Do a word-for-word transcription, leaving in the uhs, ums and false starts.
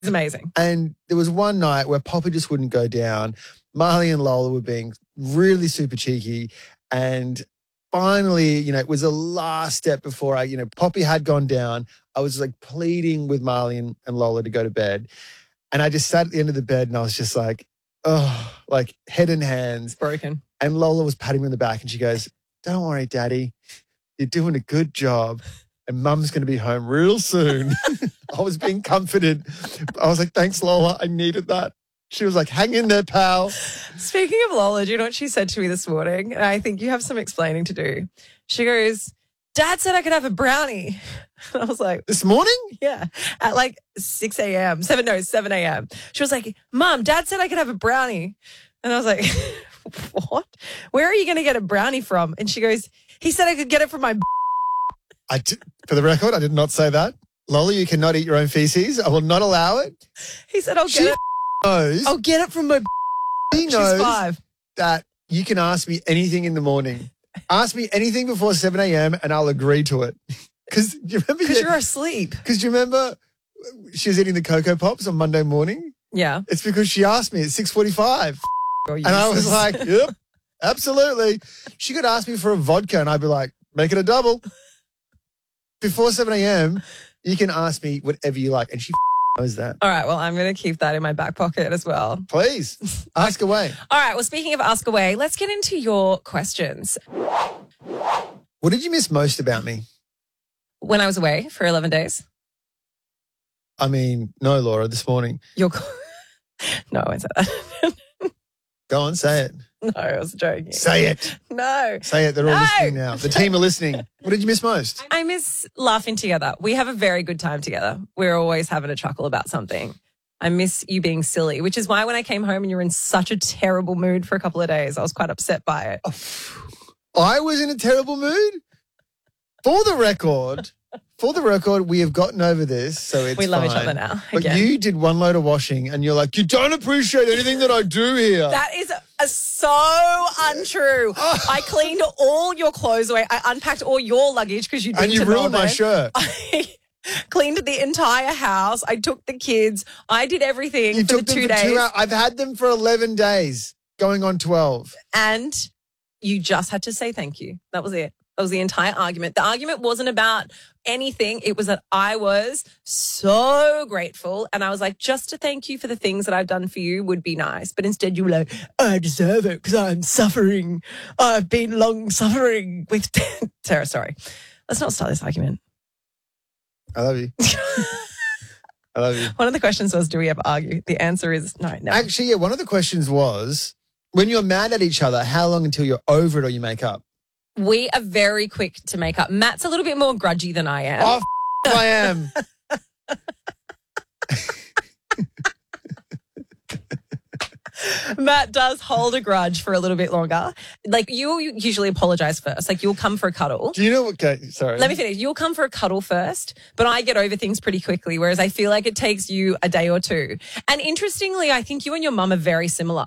It's amazing. And there was one night where Poppy just wouldn't go down. Marley and Lola were being really super cheeky. And finally, you know, it was the last step before I, you know, Poppy had gone down. I was like pleading with Marley and, and Lola to go to bed. And I just sat at the end of the bed and I was just like, oh, like head in hands. Broken. And Lola was patting me on the back and she goes, don't worry, Daddy. You're doing a good job. And Mum's going to be home real soon. I was being comforted. I was like, thanks, Lola. I needed that. She was like, hang in there, pal. Speaking of Lola, do you know what she said to me this morning? And I think you have some explaining to do. She goes, Dad said I could have a brownie. And I was like, this morning? Yeah. At like six a.m. seven, no, seven a.m. She was like, Mom, Dad said I could have a brownie. And I was like, what? Where are you going to get a brownie from? And she goes, he said I could get it from my I d- For the record, I did not say that. Lola, you cannot eat your own feces. I will not allow it. He said, I'll get she it. knows. I'll get it from my She knows She's five. that you can ask me anything in the morning. Ask me anything before seven a.m. and I'll agree to it. Because you remember? Because you're asleep. Because you remember she was eating the Cocoa Pops on Monday morning? Yeah. It's because she asked me at six forty-five. Oh, and I was like, yep, absolutely. She could ask me for a vodka and I'd be like, make it a double. Before seven a.m., you can ask me whatever you like. And she knows that. All right, well, I'm going to keep that in my back pocket as well. Please, ask away. All right, well, speaking of ask away, let's get into your questions. What did you miss most about me? When I was away for eleven days. I mean, no, Laura, this morning. Your No, I won't say that. Go on, say it. No, I was joking. Say it. No. Say it. They're all No. listening now. The team are listening. What did you miss most? I miss laughing together. We have a very good time together. We're always having a chuckle about something. I miss you being silly, which is why when I came home and you were in such a terrible mood for a couple of days, I was quite upset by it. I was in a terrible mood? For the record, for the record, we have gotten over this, so it's We love each fine. other now, But again. you did one load of washing and you're like, you don't appreciate anything that I do here. That is uh, so untrue. I cleaned all your clothes away. I unpacked all your luggage because you'd been and you to ruined my Melbourne. shirt. I cleaned the entire house. I took the kids. I did everything You for took the them two for days. two hours. I've had them for eleven days, going on twelve. And you just had to say thank you. That was it. That was the entire argument. The argument wasn't about anything. It was that I was so grateful. And I was like, just to thank you for the things that I've done for you would be nice. But instead you were like, I deserve it because I'm suffering. I've been long suffering with Sarah. Sorry. Let's not start this argument. I love you. I love you. One of the questions was, do we ever argue? The answer is no, no. Actually, yeah, one of the questions was, when you're mad at each other, how long until you're over it or you make up? We are very quick to make up. Matt's a little bit more grudgy than I am. Oh, f- I am. Matt does hold a grudge for a little bit longer. Like, you usually apologize first. Like, you'll come for a cuddle. Do you know what? Okay, sorry. Let me finish. You'll come for a cuddle first, but I get over things pretty quickly, whereas I feel like it takes you a day or two. And interestingly, I think you and your mum are very similar.